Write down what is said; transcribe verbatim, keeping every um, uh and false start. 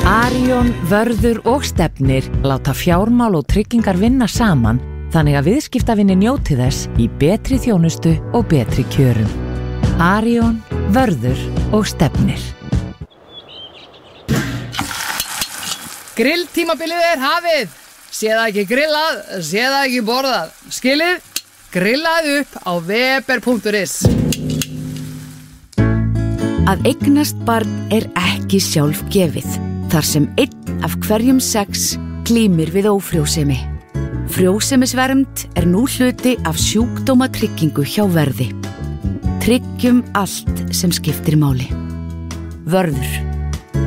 Arion, Vörður og Stefnir láta fjármál og tryggingar vinna saman þannig að viðskiptavinni njóti þess í betri þjónustu og betri kjörum. Arion, Vörður og Stefnir. Grilltímabilið er hafið. Sé það ekki grillað, sé það ekki borðað. Skilið? Grillað upp á weber punktur is. Að eignast barn er ekki sjálfgefið. Þar sem einn af hverjum sex glímir við ófrjósemi. Frjósemisvernd er nú hluti af sjúkdómatryggingu hjá Verði. Tryggjum allt sem skiptir máli. Vörður.